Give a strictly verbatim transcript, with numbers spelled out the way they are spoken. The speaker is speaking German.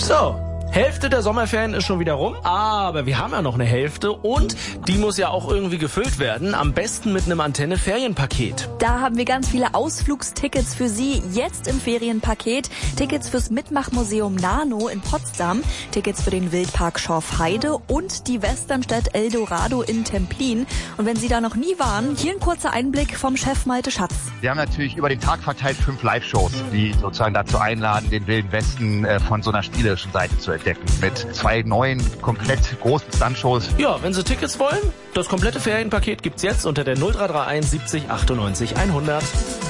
So, Hälfte der Sommerferien ist schon wieder rum, aber wir haben ja noch eine Hälfte und die muss ja auch irgendwie gefüllt werden, am besten mit einem Antenne-Ferienpaket. Da haben wir ganz viele Ausflugstickets für Sie jetzt im Ferienpaket. Tickets fürs Mitmachmuseum Nano in Potsdam, Tickets für den Wildpark Schorfheide und die Westernstadt Eldorado in Templin. Und wenn Sie da noch nie waren, hier ein kurzer Einblick vom Chef Malte Schatz. Wir haben natürlich über den Tag verteilt fünf Live-Shows, die sozusagen dazu einladen, den Wilden Westen äh, von so einer spielerischen Seite zu entdecken. Mit zwei neuen, komplett großen Stuntshows. Ja, wenn Sie Tickets wollen, das komplette Ferienpaket gibt's jetzt unter der null drei drei eins siebzig achtundneunzig hundert.